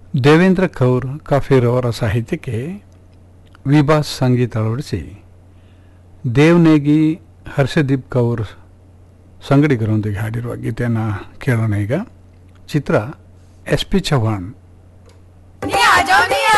ದೇವೇಂದ್ರ ಕೌರ್ ಕಾಫೀರ್ ಅವರ ಸಾಹಿತ್ಯಕ್ಕೆ ವಿಭಾಸ್ ಸಂಗೀತ ಅಳವಡಿಸಿ ದೇವ್ನೇಗಿ ಹರ್ಷದೀಪ್ ಕೌರ್ ಸಂಗಡಿಗರೊಂದಿಗೆ ಹಾಡಿರುವ ಗೀತೆಯನ್ನು ಕೇಳೋಣ. ಈಗ ಚಿತ್ರ ಎಸ್ ಪಿ ಚೌಹಾಣ್.